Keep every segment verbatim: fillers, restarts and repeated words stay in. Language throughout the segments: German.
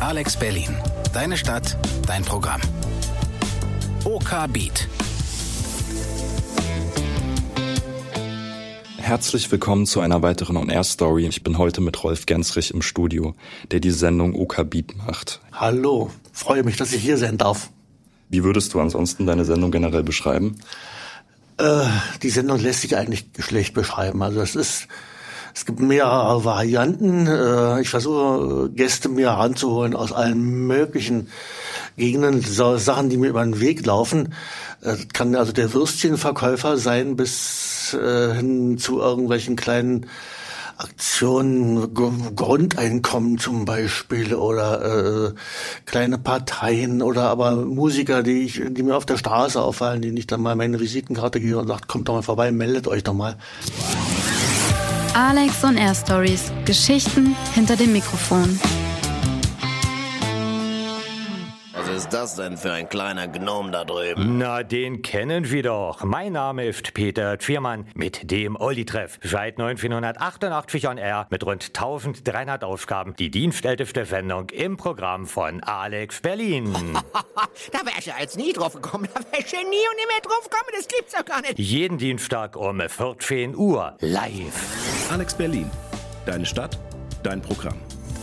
Alex Berlin. Deine Stadt, dein Programm. OK Beat. Herzlich willkommen zu einer weiteren On-Air-Story. Ich bin heute mit Rolf Gensrich im Studio, der die Sendung OK Beat macht. Hallo, freue mich, dass ich hier sein darf. Wie würdest du ansonsten deine Sendung generell beschreiben? Äh, die Sendung lässt sich eigentlich schlecht beschreiben. Also es ist, es gibt mehrere Varianten. Äh, ich versuche Gäste mir ranzuholen aus allen möglichen Gegenden, so Sachen, die mir über den Weg laufen. Äh, kann also der Würstchenverkäufer sein bis äh, hin zu irgendwelchen kleinen Aktionen, Grundeinkommen zum Beispiel oder äh, kleine Parteien oder aber Musiker, die ich, die mir auf der Straße auffallen, denen ich dann mal meine Visitenkarte gebe und sagt, kommt doch mal vorbei, meldet euch doch mal. Alex on Air Stories. Geschichten hinter dem Mikrofon. Was ist das denn für ein kleiner Gnom da drüben? Na, den kennen wir doch. Mein Name ist Peter Tschirmann mit dem Olli-Treff. Seit neunzehnhundertachtundachtzig on Air mit rund dreizehnhundert Aufgaben. Die dienstälteste Sendung im Programm von Alex Berlin. Da wär ich ja jetzt nie drauf gekommen. Da wär ich ja nie und nie mehr drauf gekommen. Das gibt's doch gar nicht. Jeden Dienstag um vierzehn Uhr live. Alex Berlin. Deine Stadt, dein Programm.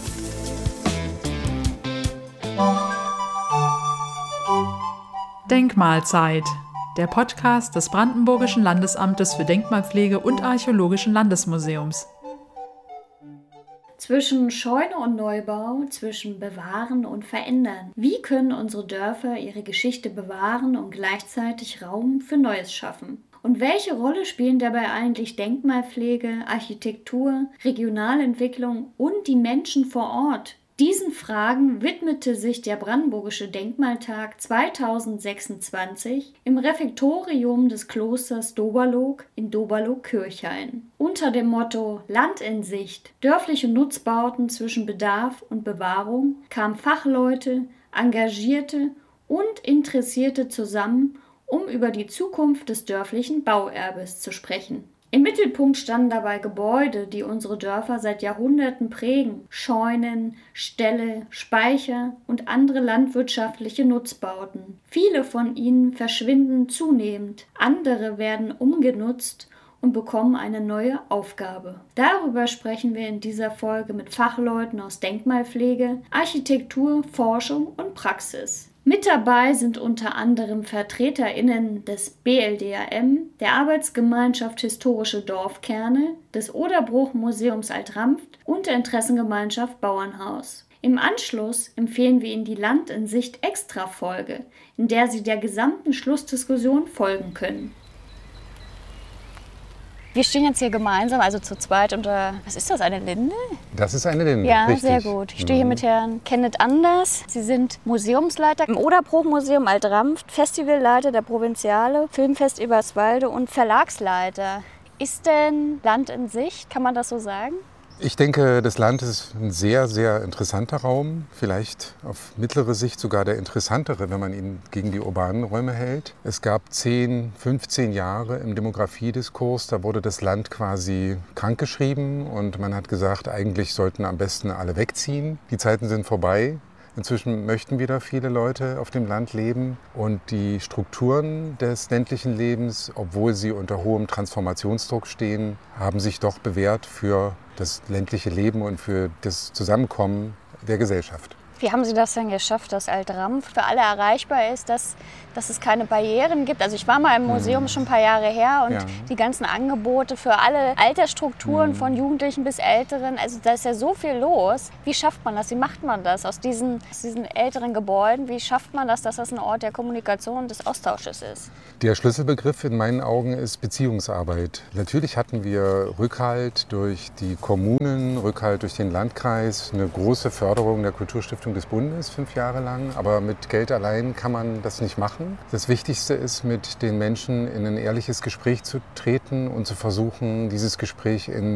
Denkmalzeit, der Podcast des Brandenburgischen Landesamtes für Denkmalpflege und Archäologischen Landesmuseums. Zwischen Scheune und Neubau, zwischen Bewahren und Verändern. Wie können unsere Dörfer ihre Geschichte bewahren und gleichzeitig Raum für Neues schaffen? Und welche Rolle spielen dabei eigentlich Denkmalpflege, Architektur, Regionalentwicklung und die Menschen vor Ort? Diesen Fragen widmete sich der Brandenburgische Denkmaltag zweitausendsechsundzwanzig im Refektorium des Klosters Doberloog in Doberloog-Kirchhain. Unter dem Motto Land in Sicht, dörfliche Nutzbauten zwischen Bedarf und Bewahrung kamen Fachleute, Engagierte und Interessierte zusammen, um über die Zukunft des dörflichen Bauerbes zu sprechen. Im Mittelpunkt standen dabei Gebäude, die unsere Dörfer seit Jahrhunderten prägen. Scheunen, Ställe, Speicher und andere landwirtschaftliche Nutzbauten. Viele von ihnen verschwinden zunehmend, andere werden umgenutzt und bekommen eine neue Aufgabe. Darüber sprechen wir in dieser Folge mit Fachleuten aus Denkmalpflege, Architektur, Forschung und Praxis. Mit dabei sind unter anderem VertreterInnen des B L D A M, der Arbeitsgemeinschaft Historische Dorfkerne, des Oderbruch-Museums Alt-Ranft und der Interessengemeinschaft Bauernhaus. Im Anschluss empfehlen wir Ihnen die Land in Sicht Extra-Folge, in der Sie der gesamten Schlussdiskussion folgen können. Wir stehen jetzt hier gemeinsam, also zu zweit unter, was ist das, eine Linde? Das ist eine Linde, ja, richtig. Sehr gut. Ich stehe hier mit Herrn Kenneth Anders. Sie sind Museumsleiter im Oderbruch-Museum Alt-Ranft, Festivalleiter der Provinziale, Filmfest Eberswalde und Verlagsleiter. Ist denn Land in Sicht, kann man das so sagen? Ich denke, das Land ist ein sehr, sehr interessanter Raum. Vielleicht auf mittlere Sicht sogar der interessantere, wenn man ihn gegen die urbanen Räume hält. Es gab zehn, fünfzehn Jahre im Demografiediskurs, da wurde das Land quasi krankgeschrieben und man hat gesagt, eigentlich sollten am besten alle wegziehen. Die Zeiten sind vorbei. Inzwischen möchten wieder viele Leute auf dem Land leben und die Strukturen des ländlichen Lebens, obwohl sie unter hohem Transformationsdruck stehen, haben sich doch bewährt für das ländliche Leben und für das Zusammenkommen der Gesellschaft. Wie haben Sie das denn geschafft, dass Alt-Ranft für alle erreichbar ist, dass, dass es keine Barrieren gibt? Also ich war mal im Museum schon ein paar Jahre her und ja. Die ganzen Angebote für alle Altersstrukturen mhm. von Jugendlichen bis Älteren, also da ist ja so viel los. Wie schafft man das? Wie macht man das aus diesen, aus diesen älteren Gebäuden? Wie schafft man das, dass das ein Ort der Kommunikation und des Austausches ist? Der Schlüsselbegriff in meinen Augen ist Beziehungsarbeit. Natürlich hatten wir Rückhalt durch die Kommunen, Rückhalt durch den Landkreis, eine große Förderung der Kulturstiftung des Bundes fünf Jahre lang, aber mit Geld allein kann man das nicht machen. Das Wichtigste ist, mit den Menschen in ein ehrliches Gespräch zu treten und zu versuchen, dieses Gespräch in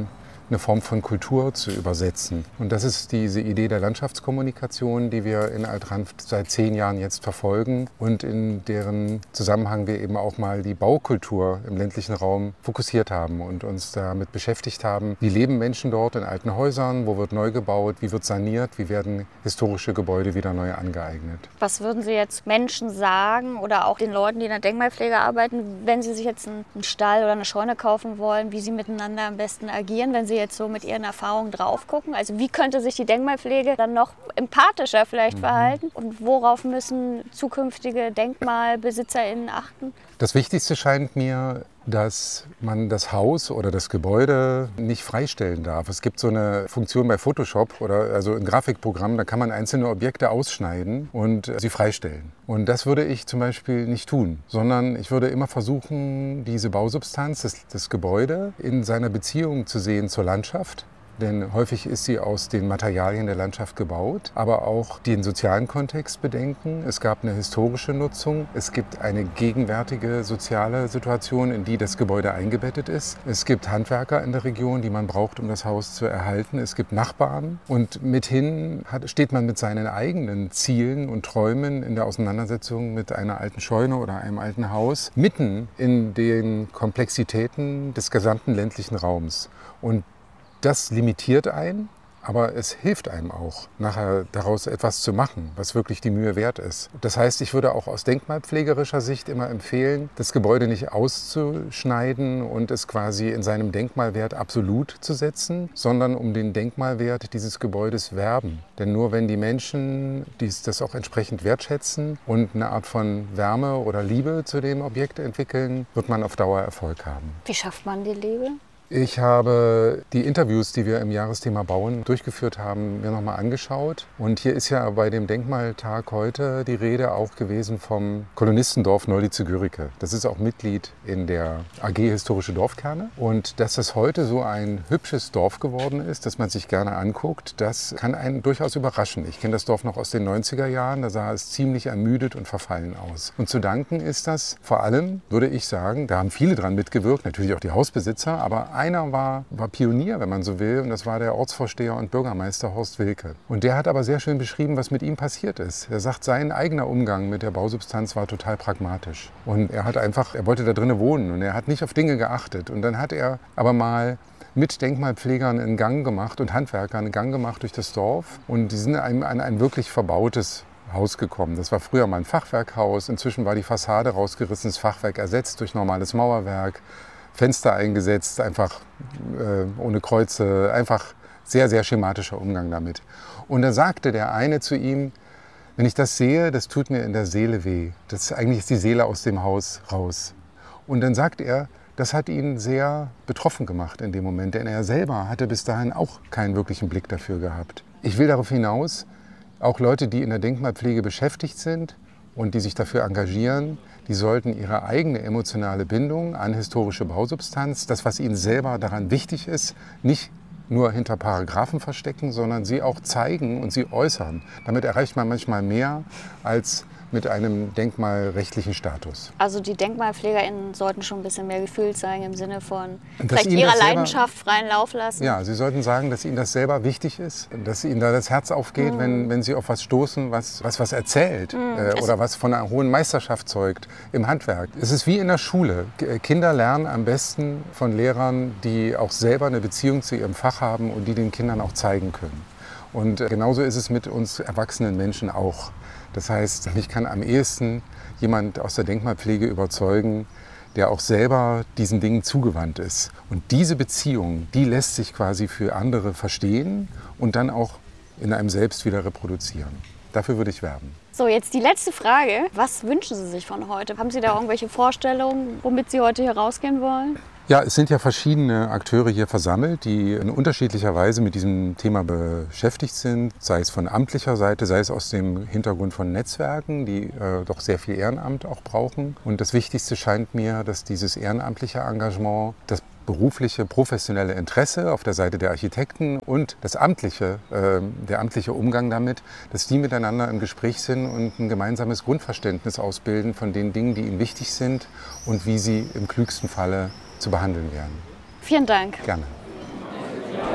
eine Form von Kultur zu übersetzen. Und das ist diese Idee der Landschaftskommunikation, die wir in Alt-Ranft seit zehn Jahren jetzt verfolgen und in deren Zusammenhang wir eben auch mal die Baukultur im ländlichen Raum fokussiert haben und uns damit beschäftigt haben, wie leben Menschen dort in alten Häusern, wo wird neu gebaut, wie wird saniert, wie werden historische Gebäude wieder neu angeeignet. Was würden Sie jetzt Menschen sagen oder auch den Leuten, die in der Denkmalpflege arbeiten, wenn sie sich jetzt einen Stall oder eine Scheune kaufen wollen, wie sie miteinander am besten agieren, wenn sie jetzt so mit ihren Erfahrungen drauf gucken? Also wie könnte sich die Denkmalpflege dann noch empathischer vielleicht mhm. verhalten? Und worauf müssen zukünftige DenkmalbesitzerInnen achten? Das Wichtigste scheint mir, dass man das Haus oder das Gebäude nicht freistellen darf. Es gibt so eine Funktion bei Photoshop oder also ein Grafikprogramm, da kann man einzelne Objekte ausschneiden und sie freistellen. Und das würde ich zum Beispiel nicht tun, sondern ich würde immer versuchen, diese Bausubstanz, das, das Gebäude in seiner Beziehung zu sehen zur Landschaft. Denn häufig ist sie aus den Materialien der Landschaft gebaut, aber auch den sozialen Kontext bedenken. Es gab eine historische Nutzung, es gibt eine gegenwärtige soziale Situation, in die das Gebäude eingebettet ist. Es gibt Handwerker in der Region, die man braucht, um das Haus zu erhalten. Es gibt Nachbarn und mithin hat, steht man mit seinen eigenen Zielen und Träumen in der Auseinandersetzung mit einer alten Scheune oder einem alten Haus mitten in den Komplexitäten des gesamten ländlichen Raums. Und das limitiert einen, aber es hilft einem auch, nachher daraus etwas zu machen, was wirklich die Mühe wert ist. Das heißt, ich würde auch aus denkmalpflegerischer Sicht immer empfehlen, das Gebäude nicht auszuschneiden und es quasi in seinem Denkmalwert absolut zu setzen, sondern um den Denkmalwert dieses Gebäudes werben. Denn nur wenn die Menschen dies, das auch entsprechend wertschätzen und eine Art von Wärme oder Liebe zu dem Objekt entwickeln, wird man auf Dauer Erfolg haben. Wie schafft man die Liebe? Ich habe die Interviews, die wir im Jahresthema Bauen durchgeführt haben, mir nochmal angeschaut. Und hier ist ja bei dem Denkmaltag heute die Rede auch gewesen vom Kolonistendorf Neulitze-Görike. Das ist auch Mitglied in der A G Historische Dorfkerne. Und dass das heute so ein hübsches Dorf geworden ist, das man sich gerne anguckt, das kann einen durchaus überraschen. Ich kenne das Dorf noch aus den neunziger Jahren, da sah es ziemlich ermüdet und verfallen aus. Und zu danken ist das vor allem, würde ich sagen, da haben viele dran mitgewirkt, natürlich auch die Hausbesitzer, aber einer war, war Pionier, wenn man so will, und das war der Ortsvorsteher und Bürgermeister Horst Wilke. Und der hat aber sehr schön beschrieben, was mit ihm passiert ist. Er sagt, sein eigener Umgang mit der Bausubstanz war total pragmatisch. Und er hat einfach, er wollte da drinnen wohnen und er hat nicht auf Dinge geachtet. Und dann hat er aber mal mit Denkmalpflegern einen Gang gemacht und Handwerkern einen Gang gemacht durch das Dorf. Und die sind an ein, ein wirklich verbautes Haus gekommen. Das war früher mal ein Fachwerkhaus. Inzwischen war die Fassade rausgerissen, das Fachwerk ersetzt durch normales Mauerwerk. Fenster eingesetzt, einfach äh, ohne Kreuze, einfach sehr, sehr schematischer Umgang damit. Und da sagte der eine zu ihm, wenn ich das sehe, das tut mir in der Seele weh. Das, eigentlich ist die Seele aus dem Haus raus. Und dann sagt er, das hat ihn sehr betroffen gemacht in dem Moment, denn er selber hatte bis dahin auch keinen wirklichen Blick dafür gehabt. Ich will darauf hinaus, auch Leute, die in der Denkmalpflege beschäftigt sind und die sich dafür engagieren, die sollten ihre eigene emotionale Bindung an historische Bausubstanz, das, was ihnen selber daran wichtig ist, nicht nur hinter Paragraphen verstecken, sondern sie auch zeigen und sie äußern. Damit erreicht man manchmal mehr als mit einem denkmalrechtlichen Status. Also die DenkmalpflegerInnen sollten schon ein bisschen mehr Gefühl zeigen im Sinne von dass vielleicht ihrer Leidenschaft freien Lauf lassen. Ja, sie sollten sagen, dass ihnen das selber wichtig ist, dass ihnen da das Herz aufgeht, mhm. wenn, wenn sie auf was stoßen, was was, was erzählt mhm. äh, oder was von einer hohen Meisterschaft zeugt im Handwerk. Es ist wie in der Schule. Kinder lernen am besten von Lehrern, die auch selber eine Beziehung zu ihrem Fach haben und die den Kindern auch zeigen können. Und äh, genauso ist es mit uns erwachsenen Menschen auch. Das heißt, mich kann am ehesten jemand aus der Denkmalpflege überzeugen, der auch selber diesen Dingen zugewandt ist. Und diese Beziehung, die lässt sich quasi für andere verstehen und dann auch in einem selbst wieder reproduzieren. Dafür würde ich werben. So, jetzt die letzte Frage. Was wünschen Sie sich von heute? Haben Sie da irgendwelche Vorstellungen, womit Sie heute hier rausgehen wollen? Ja, es sind ja verschiedene Akteure hier versammelt, die in unterschiedlicher Weise mit diesem Thema beschäftigt sind, sei es von amtlicher Seite, sei es aus dem Hintergrund von Netzwerken, die äh, doch sehr viel Ehrenamt auch brauchen. Und das Wichtigste scheint mir, dass dieses ehrenamtliche Engagement, das berufliche, professionelle Interesse auf der Seite der Architekten und das amtliche, äh, der amtliche Umgang damit, dass die miteinander im Gespräch sind und ein gemeinsames Grundverständnis ausbilden von den Dingen, die ihnen wichtig sind und wie sie im klügsten Falle zu behandeln wären. Vielen Dank. Gerne.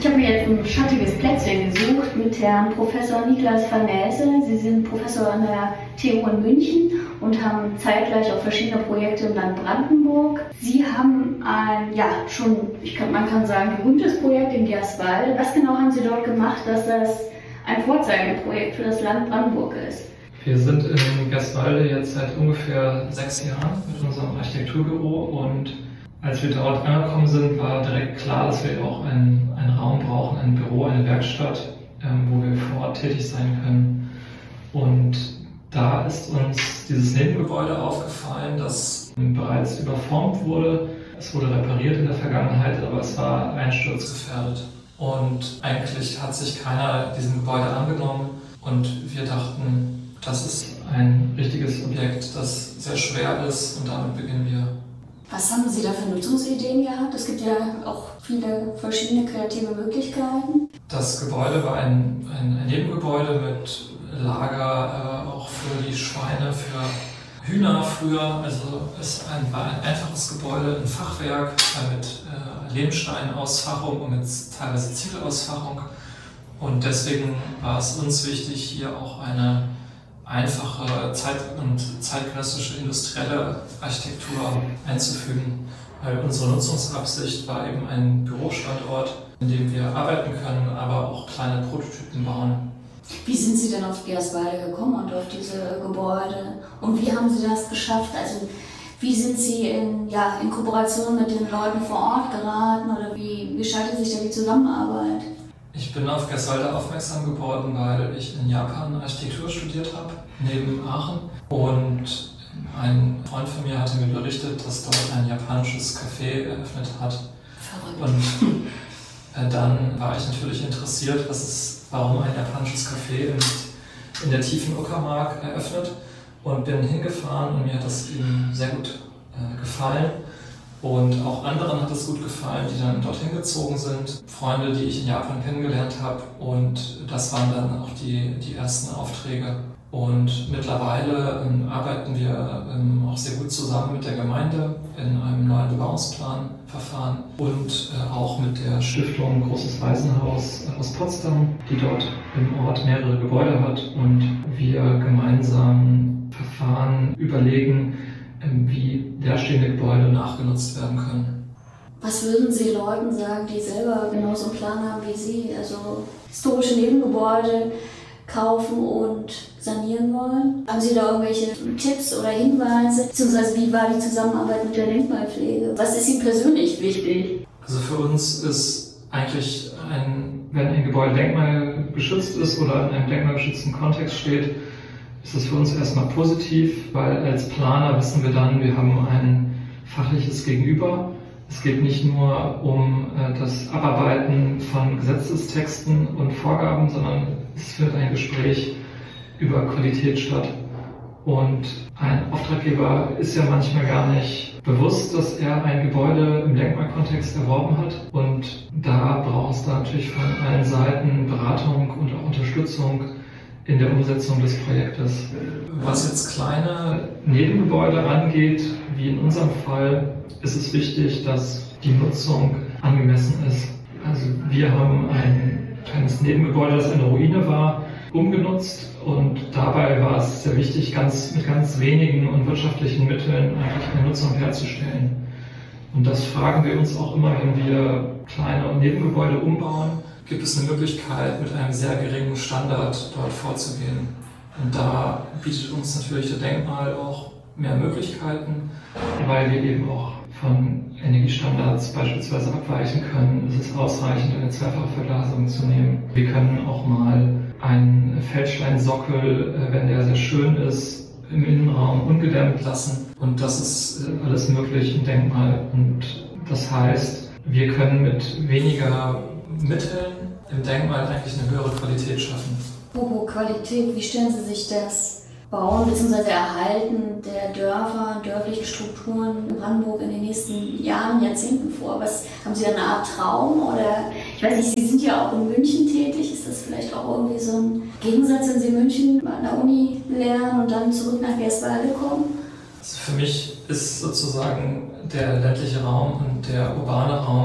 Ich habe mir jetzt ein schattiges Plätzchen gesucht mit Herrn Professor Niklas van Nelze. Sie sind Professor an der T U in München und haben zeitgleich auch verschiedene Projekte im Land Brandenburg. Sie haben ein, ja, schon, ich kann, man kann sagen, berühmtes Projekt in Gerswalde. Was genau haben Sie dort gemacht, dass das ein Vorzeigeprojekt für das Land Brandenburg ist? Wir sind in Gerswalde jetzt seit ungefähr sechs Jahren mit unserem Architekturbüro und als wir dort angekommen sind, war direkt klar, dass wir auch einen, einen Raum brauchen, ein Büro, eine Werkstatt, ähm, wo wir vor Ort tätig sein können. Und da ist uns dieses Nebengebäude aufgefallen, das bereits überformt wurde. Es wurde repariert in der Vergangenheit, aber es war einsturzgefährdet. Und eigentlich hat sich keiner diesem Gebäude angenommen und wir dachten, das ist ein richtiges Objekt, das sehr schwer ist und damit beginnen wir. Was haben Sie da für Nutzungsideen gehabt? Es gibt ja auch viele verschiedene kreative Möglichkeiten. Das Gebäude war ein, ein, ein Nebengebäude mit Lager, äh, auch für die Schweine, für Hühner früher. Also es ein, war ein einfaches Gebäude, ein Fachwerk äh, mit äh, Lehmsteinausfachung und mit teilweise Ziegelausfachung. Und deswegen war es uns wichtig, hier auch eine einfache zeit- und zeitgenössische industrielle Architektur einzufügen. Weil unsere Nutzungsabsicht war eben ein Bürostandort, in dem wir arbeiten können, aber auch kleine Prototypen bauen. Wie sind Sie denn auf Gerswalde gekommen und auf diese Gebäude? Und wie haben Sie das geschafft? Also wie sind Sie in, ja, in Kooperation mit den Leuten vor Ort geraten oder wie gestaltet sich da die Zusammenarbeit? Ich bin auf Gerswalde aufmerksam geworden, weil ich in Japan Architektur studiert habe, neben Aachen. Und ein Freund von mir hatte mir berichtet, dass dort ein japanisches Café eröffnet hat. Verrückt. Und äh, dann war ich natürlich interessiert, was ist, warum ein japanisches Café in, in der tiefen Uckermark eröffnet. Und bin hingefahren und mir hat das eben sehr gut äh, gefallen. Und auch anderen hat es gut gefallen, die dann dorthin gezogen sind. Freunde, die ich in Japan kennengelernt habe. Und das waren dann auch die, die ersten Aufträge. Und mittlerweile ähm, arbeiten wir ähm, auch sehr gut zusammen mit der Gemeinde in einem neuen Bebauungsplanverfahren und äh, auch mit der Stiftung Großes Waisenhaus aus Potsdam, die dort im Ort mehrere Gebäude hat. Und wir gemeinsam Verfahren überlegen, wie leerstehende Gebäude nachgenutzt werden können. Was würden Sie Leuten sagen, die selber genauso einen Plan haben wie Sie, also historische Nebengebäude kaufen und sanieren wollen? Haben Sie da irgendwelche Tipps oder Hinweise? Beziehungsweise wie war die Zusammenarbeit mit der Denkmalpflege? Was ist Ihnen persönlich wichtig? Also für uns ist eigentlich, ein, wenn ein Gebäude denkmalgeschützt ist oder in einem denkmalgeschützten Kontext steht, ist das für uns erstmal positiv, weil als Planer wissen wir dann, wir haben ein fachliches Gegenüber. Es geht nicht nur um äh, das Abarbeiten von Gesetzestexten und Vorgaben, sondern es findet ein Gespräch über Qualität statt. Und ein Auftraggeber ist ja manchmal gar nicht bewusst, dass er ein Gebäude im Denkmalkontext erworben hat. Und da braucht es dann natürlich von allen Seiten Beratung und auch Unterstützung in der Umsetzung des Projektes. Was jetzt kleine Nebengebäude angeht, wie in unserem Fall, ist es wichtig, dass die Nutzung angemessen ist. Also wir haben ein kleines Nebengebäude, das eine Ruine war, umgenutzt und dabei war es sehr wichtig, ganz, mit ganz wenigen und wirtschaftlichen Mitteln eigentlich eine Nutzung herzustellen. Und das fragen wir uns auch immer, wenn wir kleine Nebengebäude umbauen. Gibt es eine Möglichkeit, mit einem sehr geringen Standard dort vorzugehen. Und da bietet uns natürlich der Denkmal auch mehr Möglichkeiten, weil wir eben auch von Energiestandards beispielsweise abweichen können. Es ist ausreichend, eine zweifache Verglasung zu nehmen. Wir können auch mal einen Feldsteinsockel, wenn der sehr schön ist, im Innenraum ungedämmt lassen. Und das ist alles möglich im Denkmal. Und das heißt, wir können mit weniger Mitteln im Denkmal eigentlich eine höhere Qualität schaffen. Hohe Qualität, wie stellen Sie sich das Bauen bzw. Erhalten der Dörfer, dörflichen Strukturen in Brandenburg in den nächsten Jahren, Jahrzehnten vor? Was, haben Sie da eine Art Traum? Oder ich weiß nicht, Sie sind ja auch in München tätig. Ist das vielleicht auch irgendwie so ein Gegensatz, wenn Sie in München an der Uni lernen und dann zurück nach Gerswalde kommen? Also für mich ist sozusagen der ländliche Raum und der urbane Raum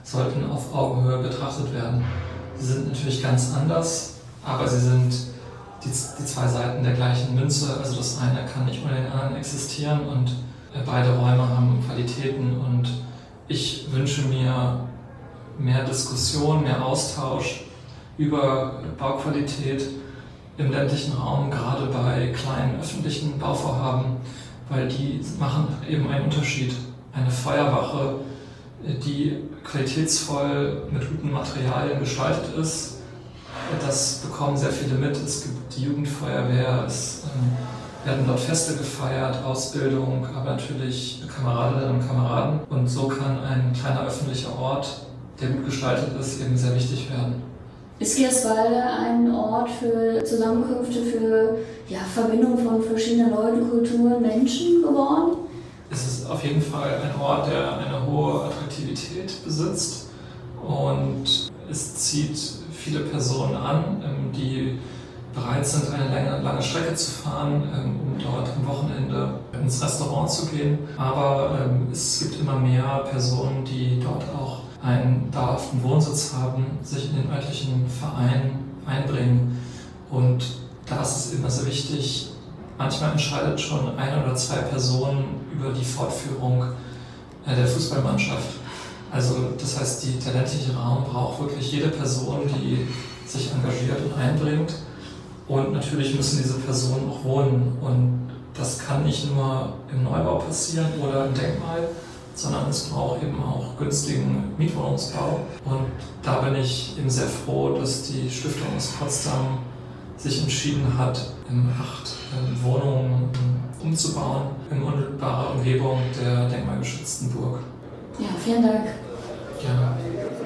sollten auf Augenhöhe betrachtet werden. Sie sind natürlich ganz anders, aber sie sind die, die zwei Seiten der gleichen Münze. Also das eine kann nicht ohne den anderen existieren und beide Räume haben Qualitäten und ich wünsche mir mehr Diskussion, mehr Austausch über Bauqualität im ländlichen Raum, gerade bei kleinen öffentlichen Bauvorhaben, weil die machen eben einen Unterschied. Eine Feuerwache, die qualitätsvoll mit guten Materialien gestaltet ist, das bekommen sehr viele mit. Es gibt die Jugendfeuerwehr, es ähm, werden dort Feste gefeiert, Ausbildung, aber natürlich Kameradinnen und Kameraden. Und so kann ein kleiner öffentlicher Ort, der gut gestaltet ist, eben sehr wichtig werden. Ist Gerswalde ein Ort für Zusammenkünfte, für ja, Verbindung von verschiedenen Leuten, Kulturen, Menschen geworden? Es ist auf jeden Fall ein Ort, der eine hohe Attraktivität besitzt und es zieht viele Personen an, die bereit sind, eine lange, lange Strecke zu fahren, um dort am Wochenende ins Restaurant zu gehen. Aber es gibt immer mehr Personen, die dort auch einen dauerhaften Wohnsitz haben, sich in den örtlichen Verein einbringen. Und da ist es immer sehr wichtig, manchmal entscheidet schon eine oder zwei Personen über die Fortführung der Fußballmannschaft. Also das heißt, die, der ländliche Raum braucht wirklich jede Person, die sich engagiert und einbringt. Und natürlich müssen diese Personen auch wohnen. Und das kann nicht nur im Neubau passieren oder im Denkmal, sondern es braucht eben auch günstigen Mietwohnungsbau. Und da bin ich eben sehr froh, dass die Stiftung aus Potsdam sich entschieden hat, acht Wohnungen umzubauen in unmittelbarer Umgebung der denkmalgeschützten Burg. Ja, vielen Dank. Gerne.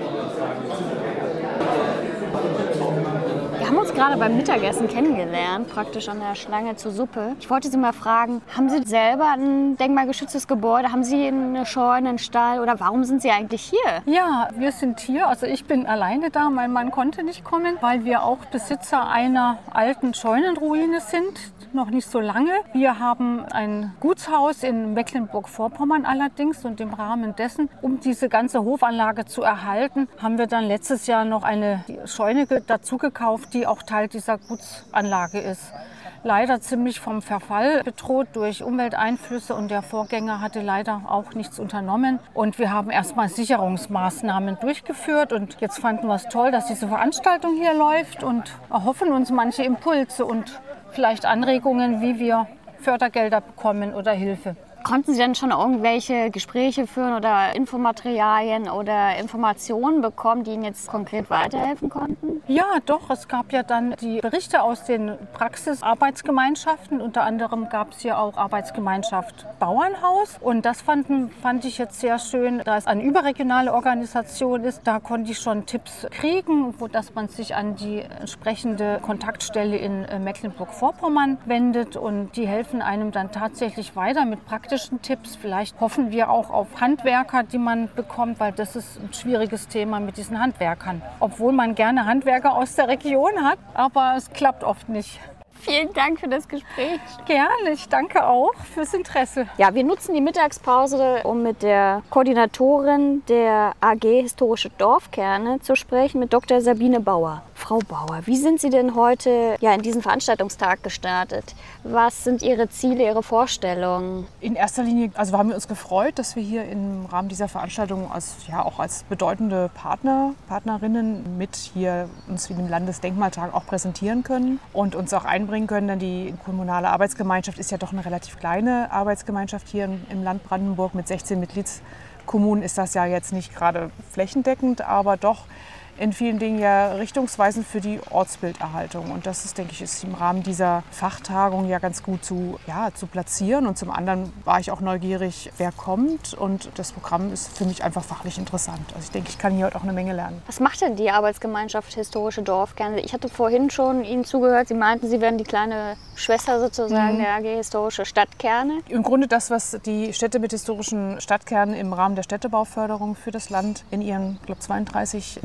Wir haben uns gerade beim Mittagessen kennengelernt, praktisch an der Schlange zur Suppe. Ich wollte Sie mal fragen, haben Sie selber ein denkmalgeschütztes Gebäude? Haben Sie eine Scheune, einen Stall oder warum sind Sie eigentlich hier? Ja, wir sind hier. Also ich bin alleine da. Mein Mann konnte nicht kommen, weil wir auch Besitzer einer alten Scheunenruine sind. Noch nicht so lange. Wir haben ein Gutshaus in Mecklenburg-Vorpommern allerdings und im Rahmen dessen, um diese ganze Hofanlage zu erhalten, haben wir dann letztes Jahr noch eine Scheune dazu gekauft, die auch Teil dieser Gutsanlage ist. Leider ziemlich vom Verfall bedroht durch Umwelteinflüsse und der Vorgänger hatte leider auch nichts unternommen. Und wir haben erstmal Sicherungsmaßnahmen durchgeführt und jetzt fanden wir es toll, dass diese Veranstaltung hier läuft und erhoffen uns manche Impulse und vielleicht Anregungen, wie wir Fördergelder bekommen oder Hilfe. Konnten Sie denn schon irgendwelche Gespräche führen oder Infomaterialien oder Informationen bekommen, die Ihnen jetzt konkret weiterhelfen konnten? Ja, doch. Es gab ja dann die Berichte aus den Praxisarbeitsgemeinschaften. Unter anderem gab es hier auch Arbeitsgemeinschaft Bauernhaus. Und das fanden, fand ich jetzt sehr schön, da es eine überregionale Organisation ist. Da konnte ich schon Tipps kriegen, wo, dass man sich an die entsprechende Kontaktstelle in Mecklenburg-Vorpommern wendet. Und die helfen einem dann tatsächlich weiter mit praktischen Tipps. Vielleicht hoffen wir auch auf Handwerker, die man bekommt, weil das ist ein schwieriges Thema mit diesen Handwerkern. Obwohl man gerne Handwerker aus der Region hat, aber es klappt oft nicht. Vielen Dank für das Gespräch. Gerne, ich danke auch fürs Interesse. Ja, wir nutzen die Mittagspause, um mit der Koordinatorin der A G Historische Dorfkerne zu sprechen, mit Doktor Sabine Bauer. Frau Bauer, wie sind Sie denn heute ja, in diesen Veranstaltungstag gestartet? Was sind Ihre Ziele, Ihre Vorstellungen? In erster Linie also haben wir uns gefreut, dass wir hier im Rahmen dieser Veranstaltung als, ja, auch als bedeutende Partner, Partnerinnen mit hier uns wie dem Landesdenkmaltag auch präsentieren können und uns auch einbringen können, denn die kommunale Arbeitsgemeinschaft ist ja doch eine relativ kleine Arbeitsgemeinschaft hier im Land Brandenburg. Mit sechzehn Mitgliedskommunen ist das ja jetzt nicht gerade flächendeckend, aber doch in vielen Dingen ja richtungsweisend für die Ortsbilderhaltung. Und das ist, denke ich, ist im Rahmen dieser Fachtagung ja ganz gut zu, ja, zu platzieren. Und zum anderen war ich auch neugierig, wer kommt. Und das Programm ist für mich einfach fachlich interessant. Also ich denke, ich kann hier heute auch eine Menge lernen. Was macht denn die Arbeitsgemeinschaft Historische Dorfkerne? Ich hatte vorhin schon Ihnen zugehört, Sie meinten, Sie wären die kleine Schwester sozusagen mhm. der A G Historische Stadtkerne. Im Grunde das, was die Städte mit historischen Stadtkernen im Rahmen der Städtebauförderung für das Land in ihren, ich glaube, zweiunddreißig Mitgliedstaaten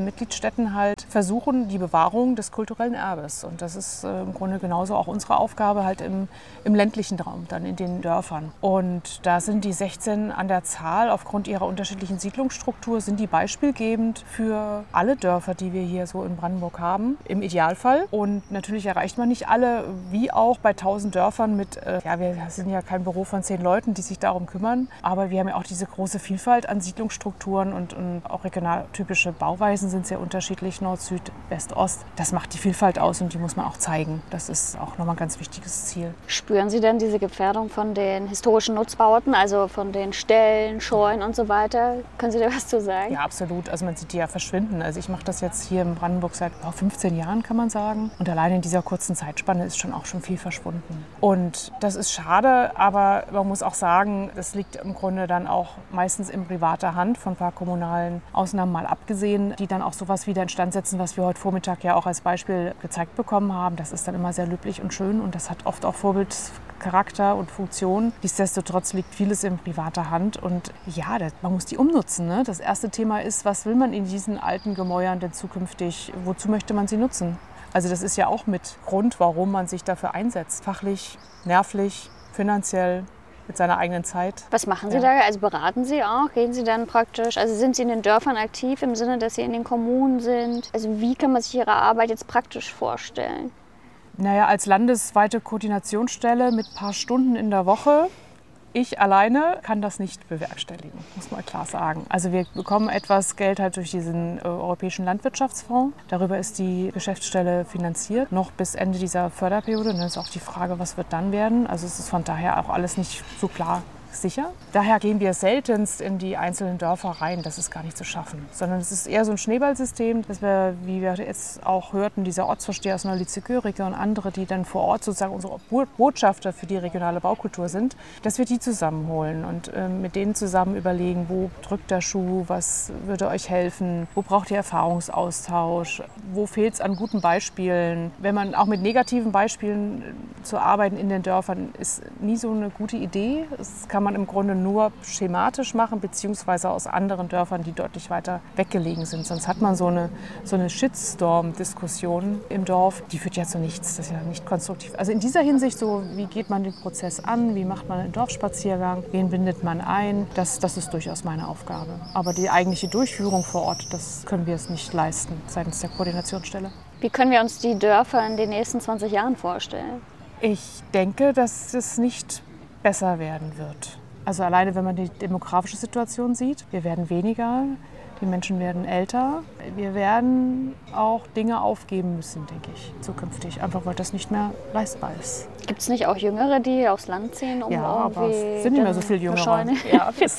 Städten halt versuchen, die Bewahrung des kulturellen Erbes. Und das ist äh, im Grunde genauso auch unsere Aufgabe halt im, im ländlichen Raum, dann in den Dörfern. Und da sind die sechzehn an der Zahl. Aufgrund ihrer unterschiedlichen Siedlungsstruktur sind die beispielgebend für alle Dörfer, die wir hier so in Brandenburg haben, im Idealfall. Und natürlich erreicht man nicht alle, wie auch bei tausend Dörfern mit, äh, ja, wir sind ja kein Büro von zehn Leuten, die sich darum kümmern, aber wir haben ja auch diese große Vielfalt an Siedlungsstrukturen und, und auch regionaltypische Bauweisen sind sehr unterschiedlich, Nord, Süd, West, Ost. Das macht die Vielfalt aus und die muss man auch zeigen. Das ist auch nochmal ein ganz wichtiges Ziel. Spüren Sie denn diese Gefährdung von den historischen Nutzbauten, also von den Ställen, Scheunen und so weiter? Können Sie da was zu sagen? Ja, absolut. Also man sieht die ja verschwinden. Also ich mache das jetzt hier in Brandenburg seit oh, fünfzehn Jahren, kann man sagen. Und allein in dieser kurzen Zeitspanne ist schon auch schon viel verschwunden. Und das ist schade, aber man muss auch sagen, das liegt im Grunde dann auch meistens in privater Hand, von ein paar kommunalen Ausnahmen mal abgesehen, die dann auch sowas wieder instand setzen, was wir heute Vormittag ja auch als Beispiel gezeigt bekommen haben. Das ist dann immer sehr löblich und schön und das hat oft auch Vorbildcharakter und Funktion. Nichtsdestotrotz liegt vieles in privater Hand und ja, das, man muss die umnutzen. Ne? Das erste Thema ist, was will man in diesen alten Gemäuern denn zukünftig, wozu möchte man sie nutzen? Also das ist ja auch mit Grund, warum man sich dafür einsetzt. Fachlich, nervlich, finanziell, mit seiner eigenen Zeit. Was machen Sie ja. da? Also beraten Sie auch? Gehen Sie dann praktisch, also sind Sie in den Dörfern aktiv im Sinne, dass Sie in den Kommunen sind? Also wie kann man sich Ihre Arbeit jetzt praktisch vorstellen? Naja, als landesweite Koordinationsstelle mit ein paar Stunden in der Woche. Ich alleine kann das nicht bewerkstelligen, muss man klar sagen. Also wir bekommen etwas Geld halt durch diesen äh, Europäischen Landwirtschaftsfonds. Darüber ist die Geschäftsstelle finanziert, noch bis Ende dieser Förderperiode. Und dann ist auch die Frage, was wird dann werden. Also es ist von daher auch alles nicht so klar sicher. Daher gehen wir seltenst in die einzelnen Dörfer rein. Das ist gar nicht zu schaffen. Sondern es ist eher so ein Schneeballsystem, dass wir, wie wir jetzt auch hörten, dieser Ortsvorsteher aus Neulitzekörike und andere, die dann vor Ort sozusagen unsere Botschafter für die regionale Baukultur sind, dass wir die zusammenholen und äh, mit denen zusammen überlegen, wo drückt der Schuh, was würde euch helfen, wo braucht ihr Erfahrungsaustausch, wo fehlt es an guten Beispielen. Wenn man auch mit negativen Beispielen zu arbeiten in den Dörfern, ist nie so eine gute Idee. Das kann man im Grunde nur schematisch machen, beziehungsweise aus anderen Dörfern, die deutlich weiter weggelegen sind. Sonst hat man so eine, so eine Shitstorm-Diskussion im Dorf, die führt ja zu nichts. Das ist ja nicht konstruktiv. Also in dieser Hinsicht, so wie geht man den Prozess an, wie macht man einen Dorfspaziergang, wen bindet man ein, das, das ist durchaus meine Aufgabe. Aber die eigentliche Durchführung vor Ort, das können wir es nicht leisten seitens der Koordinationsstelle. Wie können wir uns die Dörfer in den nächsten zwanzig Jahren vorstellen? Ich denke, dass es nicht besser werden wird. Also alleine, wenn man die demografische Situation sieht, wir werden weniger, die Menschen werden älter. Wir werden auch Dinge aufgeben müssen, denke ich, zukünftig, einfach weil das nicht mehr leistbar ist. Gibt es nicht auch Jüngere, die aufs Land ziehen, um ja, aber irgendwie es sind nicht mehr so viele Jüngere. Ja, es,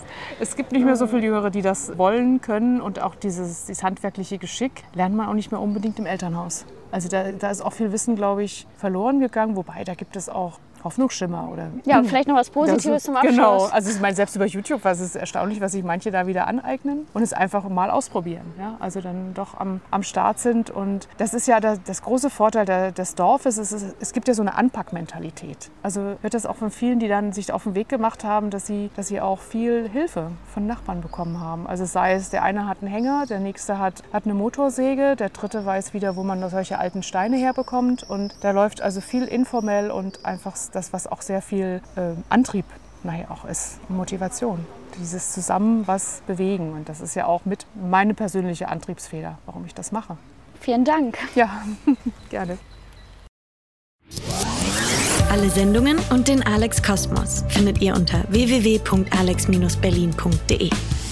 es gibt nicht mehr so viele Jüngere, die das wollen, können und auch dieses, dieses handwerkliche Geschick lernt man auch nicht mehr unbedingt im Elternhaus. Also da, da ist auch viel Wissen, glaube ich, verloren gegangen, wobei da gibt es auch Hoffnungsschimmer. Oder, ja, und vielleicht noch was Positives ist, zum Abschluss. Genau, also ich meine, selbst über YouTube war es erstaunlich, was sich manche da wieder aneignen und es einfach mal ausprobieren. Ja? Also dann doch am, am Start sind und das ist ja das, das große Vorteil der, des Dorfes, es, ist, es gibt ja so eine Anpackmentalität. Also wird das auch von vielen, die dann sich auf den Weg gemacht haben, dass sie, dass sie auch viel Hilfe von Nachbarn bekommen haben. Also sei es, der eine hat einen Hänger, der nächste hat, hat eine Motorsäge, der dritte weiß wieder, wo man solche alten Steine herbekommt und da läuft also viel informell und einfach das, was auch sehr viel äh, Antrieb nachher auch ist, Motivation. Dieses zusammen was bewegen. Und das ist ja auch mit meine persönliche Antriebsfeder, warum ich das mache. Vielen Dank. Ja, gerne. Alle Sendungen und den Alex Kosmos findet ihr unter w w w punkt alex Bindestrich berlin punkt de.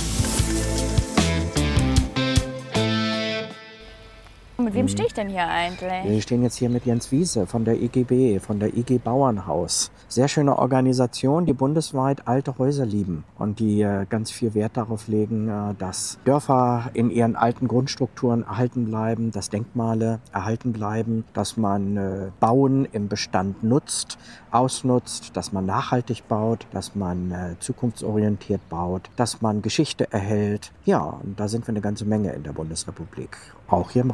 Mit wem stehe ich denn hier eigentlich? Wir stehen jetzt hier mit Jens Wiese von der I G B, von der I G Bauernhaus. Sehr schöne Organisation, die bundesweit alte Häuser lieben und die äh, ganz viel Wert darauf legen, äh, dass Dörfer in ihren alten Grundstrukturen erhalten bleiben, dass Denkmale erhalten bleiben, dass man äh, Bauen im Bestand nutzt, ausnutzt, dass man nachhaltig baut, dass man äh, zukunftsorientiert baut, dass man Geschichte erhält. Ja, und da sind wir eine ganze Menge in der Bundesrepublik, auch hier in Brandenburg.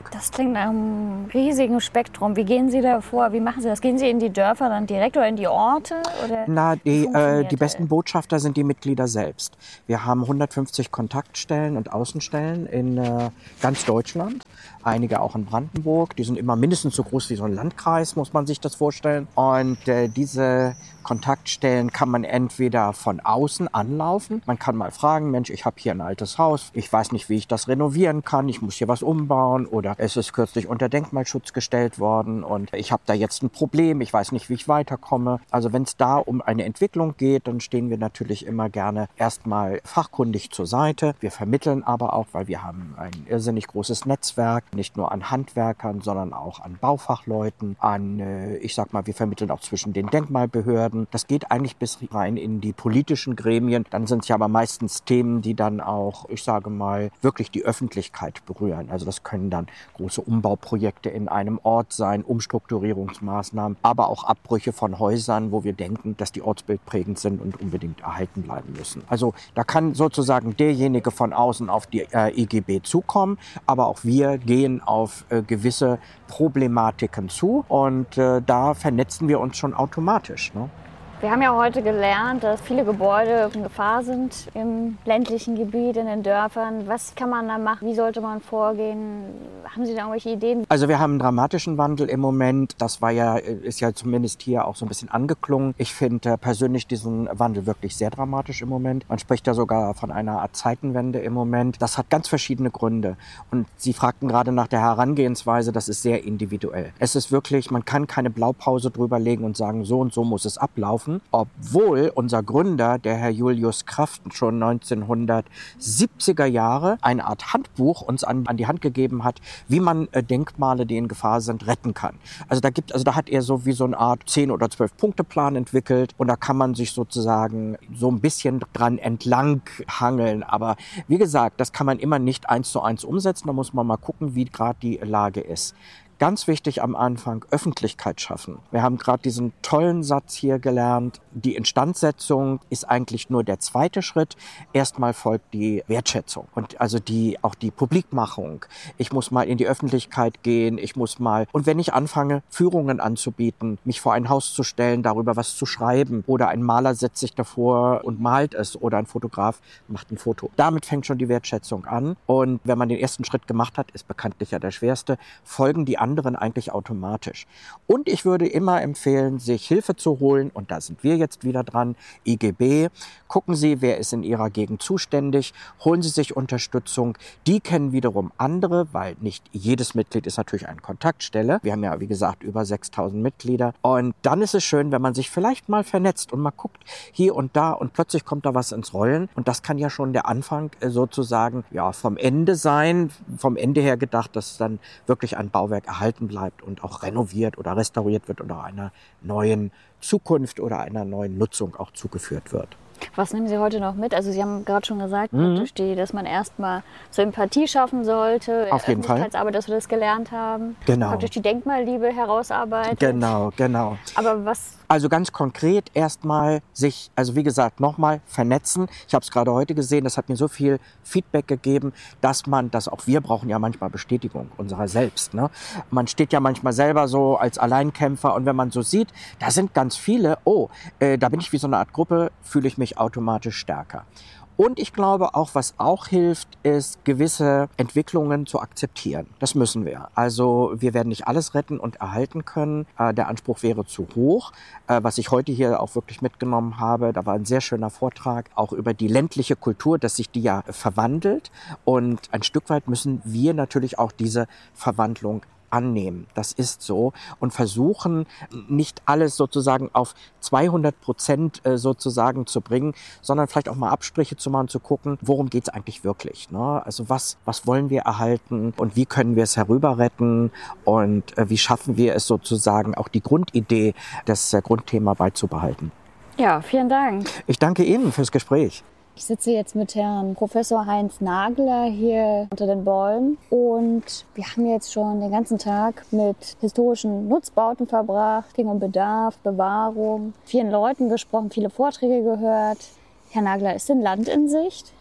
Das klingt nach einem riesigen Spektrum. Wie gehen Sie da vor? Wie machen Sie das? Gehen Sie in die Dörfer dann direkt oder in die Orte? Oder Na, die, äh, die besten Botschafter sind die Mitglieder selbst. Wir haben hundertfünfzig Kontaktstellen und Außenstellen in äh, ganz Deutschland. Einige auch in Brandenburg. Die sind immer mindestens so groß wie so ein Landkreis, muss man sich das vorstellen. Und äh, diese Kontaktstellen kann man entweder von außen anlaufen. Man kann mal fragen, Mensch, ich habe hier ein altes Haus. Ich weiß nicht, wie ich das renovieren kann. Ich muss hier was umbauen. Oder es ist kürzlich unter Denkmalschutz gestellt worden und ich habe da jetzt ein Problem. Ich weiß nicht, wie ich weiterkomme. Also wenn es da um eine Entwicklung geht, dann stehen wir natürlich immer gerne erstmal fachkundig zur Seite. Wir vermitteln aber auch, weil wir haben ein irrsinnig großes Netzwerk, nicht nur an Handwerkern, sondern auch an Baufachleuten, an, äh, ich sag mal, wir vermitteln auch zwischen den Denkmalbehörden. Das geht eigentlich bis rein in die politischen Gremien. Dann sind es ja aber meistens Themen, die dann auch, ich sage mal, wirklich die Öffentlichkeit berühren. Also das können dann große Umbauprojekte in einem Ort sein, Umstrukturierungsmaßnahmen, aber auch Abbrüche von Häusern, wo wir denken, dass die ortsbildprägend sind und unbedingt erhalten bleiben müssen. Also da kann sozusagen derjenige von außen auf die äh, I G B zukommen, aber auch wir gehen auf äh, gewisse Problematiken zu und äh, da vernetzen wir uns schon automatisch, ne? Wir haben ja heute gelernt, dass viele Gebäude in Gefahr sind im ländlichen Gebiet, in den Dörfern. Was kann man da machen? Wie sollte man vorgehen? Haben Sie da irgendwelche Ideen? Also wir haben einen dramatischen Wandel im Moment. Das war ja, ist ja zumindest hier auch so ein bisschen angeklungen. Ich finde persönlich diesen Wandel wirklich sehr dramatisch im Moment. Man spricht ja sogar von einer Art Zeitenwende im Moment. Das hat ganz verschiedene Gründe. Und Sie fragten gerade nach der Herangehensweise, das ist sehr individuell. Es ist wirklich, man kann keine Blaupause drüber legen und sagen, so und so muss es ablaufen. Obwohl unser Gründer, der Herr Julius Kraft, schon neunzehnhundertsiebziger Jahre eine Art Handbuch uns an, an die Hand gegeben hat, wie man äh, Denkmale, die in Gefahr sind, retten kann. Also da gibt, also da hat er so wie so eine Art zehn oder zwölf Punkte Plan entwickelt und da kann man sich sozusagen so ein bisschen dran entlang hangeln. Aber wie gesagt, das kann man immer nicht eins zu eins umsetzen. Da muss man mal gucken, wie gerade die Lage ist. Ganz wichtig am Anfang, Öffentlichkeit schaffen. Wir haben gerade diesen tollen Satz hier gelernt. Die Instandsetzung ist eigentlich nur der zweite Schritt. Erstmal folgt die Wertschätzung und also die, auch die Publikmachung. Ich muss mal in die Öffentlichkeit gehen. Ich muss mal, und wenn ich anfange, Führungen anzubieten, mich vor ein Haus zu stellen, darüber was zu schreiben oder ein Maler setzt sich davor und malt es oder ein Fotograf macht ein Foto. Damit fängt schon die Wertschätzung an. Und wenn man den ersten Schritt gemacht hat, ist bekanntlich ja der schwerste, folgen die anderen eigentlich automatisch. Und ich würde immer empfehlen, sich Hilfe zu holen, und da sind wir jetzt wieder dran, I G B. Gucken Sie, wer ist in Ihrer Gegend zuständig, holen Sie sich Unterstützung. Die kennen wiederum andere, weil nicht jedes Mitglied ist natürlich eine Kontaktstelle. Wir haben ja, wie gesagt, über sechstausend Mitglieder. Und dann ist es schön, wenn man sich vielleicht mal vernetzt und mal guckt, hier und da, und plötzlich kommt da was ins Rollen. Und das kann ja schon der Anfang sozusagen ja, vom Ende sein, vom Ende her gedacht, dass dann wirklich ein Bauwerk erhalten bleibt und auch renoviert oder restauriert wird oder einer neuen Zukunft oder einer neuen Nutzung auch zugeführt wird. Was nehmen Sie heute noch mit? Also Sie haben gerade schon gesagt, Mhm. die, dass man erstmal Sympathie schaffen sollte, Auf jeden Fall. Öffentlichkeitsarbeit, dass wir das gelernt haben, Genau. praktisch die Denkmalliebe herausarbeitet. Genau, genau. Aber was... Also ganz konkret erstmal sich, also wie gesagt, nochmal vernetzen. Ich habe es gerade heute gesehen, das hat mir so viel Feedback gegeben, dass man, dass auch wir brauchen ja manchmal Bestätigung unserer selbst. Ne? Man steht ja manchmal selber so als Alleinkämpfer und wenn man so sieht, da sind ganz viele, oh, äh, da bin ich wie so eine Art Gruppe, fühle ich mich automatisch stärker. Und ich glaube auch, was auch hilft, ist, gewisse Entwicklungen zu akzeptieren. Das müssen wir. Also wir werden nicht alles retten und erhalten können. Äh, der Anspruch wäre zu hoch. Äh, was ich heute hier auch wirklich mitgenommen habe, da war ein sehr schöner Vortrag, auch über die ländliche Kultur, dass sich die ja verwandelt. Und ein Stück weit müssen wir natürlich auch diese Verwandlung annehmen. Das ist so. Und versuchen, nicht alles sozusagen auf zweihundert Prozent sozusagen zu bringen, sondern vielleicht auch mal Abstriche zu machen, zu gucken, worum geht es eigentlich wirklich? Ne? Also was, was wollen wir erhalten und wie können wir es herüber retten und äh, wie schaffen wir es sozusagen auch die Grundidee, das äh, Grundthema beizubehalten. Ja, vielen Dank. Ich danke Ihnen fürs Gespräch. Ich sitze jetzt mit Herrn Professor Heinz Nagler hier unter den Bäumen und wir haben jetzt schon den ganzen Tag mit historischen Nutzbauten verbracht, ging um Bedarf, Bewahrung, vielen Leuten gesprochen, viele Vorträge gehört. Herr Nagler, ist denn Land in Sicht?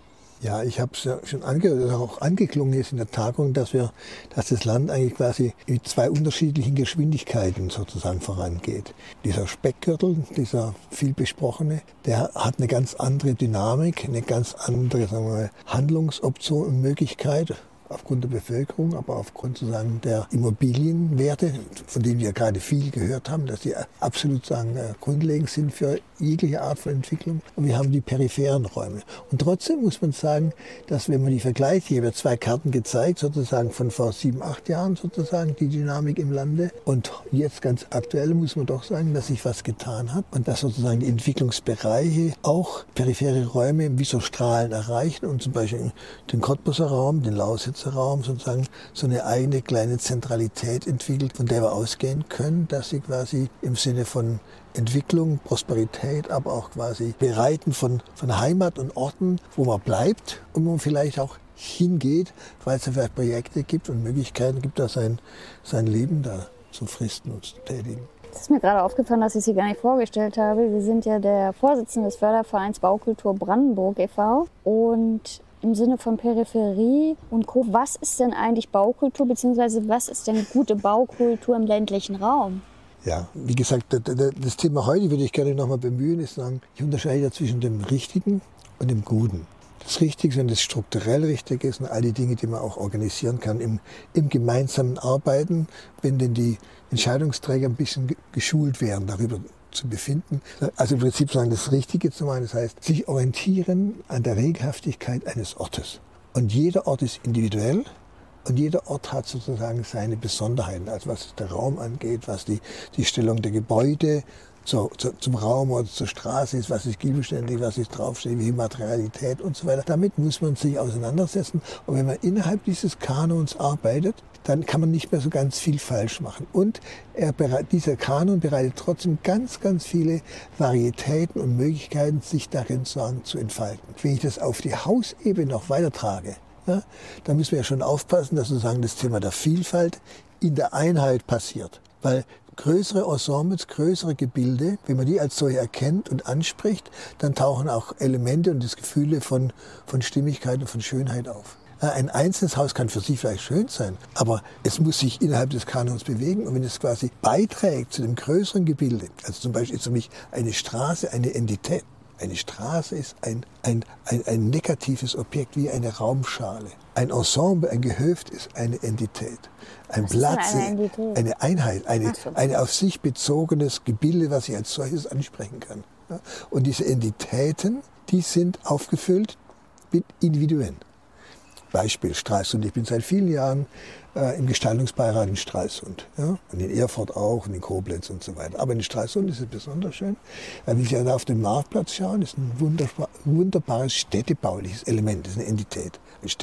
Ja, ich habe es ja schon angehört, auch angeklungen jetzt in der Tagung, dass wir, dass das Land eigentlich quasi mit zwei unterschiedlichen Geschwindigkeiten sozusagen vorangeht. Dieser Speckgürtel, dieser viel besprochene, der hat eine ganz andere Dynamik, eine ganz andere, sagen wir mal, Handlungsoption und Möglichkeit. Aufgrund der Bevölkerung, aber aufgrund sozusagen der Immobilienwerte, von denen wir gerade viel gehört haben, dass die absolut sagen, grundlegend sind für jegliche Art von Entwicklung. Und wir haben die peripheren Räume. Und trotzdem muss man sagen, dass wenn man die vergleicht, ich habe ja zwei Karten gezeigt, sozusagen von vor sieben, acht Jahren sozusagen, die Dynamik im Lande. Und jetzt ganz aktuell muss man doch sagen, dass sich was getan hat und dass sozusagen die Entwicklungsbereiche auch periphere Räume wie so Strahlen erreichen und zum Beispiel den Cottbuser Raum, den Lausitzer Raum sozusagen so eine eigene kleine Zentralität entwickelt, von der wir ausgehen können, dass sie quasi im Sinne von Entwicklung, Prosperität, aber auch quasi Bereiten von, von Heimat und Orten, wo man bleibt und wo man vielleicht auch hingeht, weil es vielleicht Projekte gibt und Möglichkeiten gibt, da sein, sein Leben da zu fristen und zu tätigen. Es ist mir gerade aufgefallen, dass ich Sie gar nicht vorgestellt habe. Sie sind ja der Vorsitzende des Fördervereins Baukultur Brandenburg e V und im Sinne von Peripherie und Co. Was ist denn eigentlich Baukultur, beziehungsweise was ist denn gute Baukultur im ländlichen Raum? Ja, wie gesagt, das Thema heute würde ich gerne noch mal bemühen, ist sagen, ich unterscheide zwischen dem Richtigen und dem Guten. Das Richtige, wenn das strukturell richtig ist und all die Dinge, die man auch organisieren kann im, im gemeinsamen Arbeiten, wenn denn die Entscheidungsträger ein bisschen geschult werden, darüber zu befinden. Also im Prinzip sagen, das Richtige zu machen, das heißt, sich orientieren an der Regelhaftigkeit eines Ortes. Und jeder Ort ist individuell und jeder Ort hat sozusagen seine Besonderheiten, also was der Raum angeht, was die, die Stellung der Gebäude zu, zu, zum Raum oder zur Straße ist, was ist giebelständig, was ist draufsteht, wie Materialität und so weiter. Damit muss man sich auseinandersetzen. Und wenn man innerhalb dieses Kanons arbeitet, dann kann man nicht mehr so ganz viel falsch machen. Und er, dieser Kanon bereitet trotzdem ganz, ganz viele Varietäten und Möglichkeiten, sich darin zu entfalten. Wenn ich das auf die Hausebene noch weitertrage, ja, dann müssen wir ja schon aufpassen, dass sozusagen das Thema der Vielfalt in der Einheit passiert. Weil größere Ensembles, größere Gebilde, wenn man die als solche erkennt und anspricht, dann tauchen auch Elemente und das Gefühle von, von Stimmigkeit und von Schönheit auf. Ein einzelnes Haus kann für sich vielleicht schön sein, aber es muss sich innerhalb des Kanons bewegen. Und wenn es quasi beiträgt zu dem größeren Gebilde, also zum Beispiel ist für mich eine Straße eine Entität. Eine Straße ist ein, ein, ein, ein negatives Objekt wie eine Raumschale. Ein Ensemble, ein Gehöft ist eine Entität. Ein Was Platz, eine, Entität? eine Einheit, eine, so. eine auf sich bezogenes Gebilde, was ich als solches ansprechen kann. Und diese Entitäten, die sind aufgefüllt mit Individuen. Beispiel Stralsund. Ich bin seit vielen Jahren äh, im Gestaltungsbeirat in Stralsund. Ja? Und in Erfurt auch und in Koblenz und so weiter. Aber in Stralsund ist es besonders schön, weil wenn Sie da auf den Marktplatz schauen, ist ein wunderbar, wunderbares städtebauliches Element, das ist eine Entität.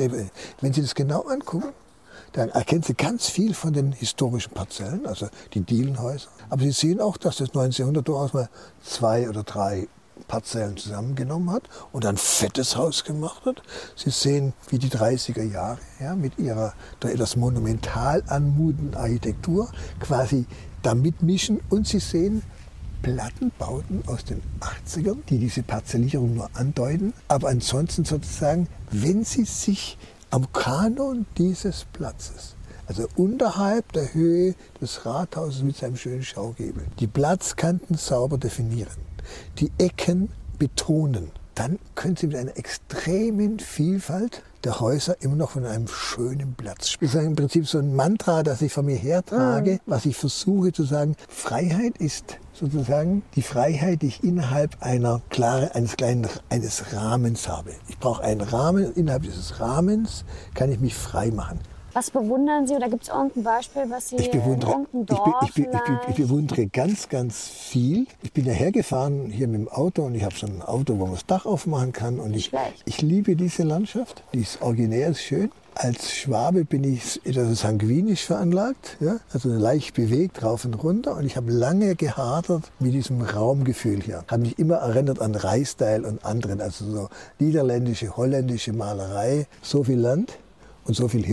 Wenn Sie das genau angucken, dann erkennen Sie ganz viel von den historischen Parzellen, also die Dielenhäuser. Aber Sie sehen auch, dass das neunzehnhundert durchaus mal zwei oder drei Parzellen zusammengenommen hat und ein fettes Haus gemacht hat. Sie sehen, wie die dreißiger Jahre ja, mit ihrer etwas monumental anmutenden Architektur quasi da mitmischen. Und Sie sehen Plattenbauten aus den achtzigern, die diese Parzellierung nur andeuten. Aber ansonsten sozusagen, wenn Sie sich am Kanon dieses Platzes, also unterhalb der Höhe des Rathauses mit seinem schönen Schaugebel, die Platzkanten sauber definieren, die Ecken betonen, dann können Sie mit einer extremen Vielfalt der Häuser immer noch von einem schönen Platz sprechen. Das ist im Prinzip so ein Mantra, das ich von mir hertrage, mhm. was ich versuche zu sagen. Freiheit ist sozusagen die Freiheit, die ich innerhalb einer klare, eines kleinen eines Rahmens habe. Ich brauche einen Rahmen und innerhalb dieses Rahmens kann ich mich frei machen. Was bewundern Sie oder gibt es irgendein Beispiel, was Sie ich bewundere, in irgendeinem Dorf ich, be, ich, be, ich, be, ich bewundere ganz, ganz viel. Ich bin ja hergefahren hier mit dem Auto und ich habe so ein Auto, wo man das Dach aufmachen kann. Und ich, ich liebe diese Landschaft, die ist originär, ist schön. Als Schwabe bin ich etwas sanguinisch veranlagt, ja? Also leicht bewegt, rauf und runter. Und ich habe lange gehadert mit diesem Raumgefühl hier. Habe mich immer erinnert an Reißteil und anderen, also so niederländische, holländische Malerei. So viel Land und so viel Himmel.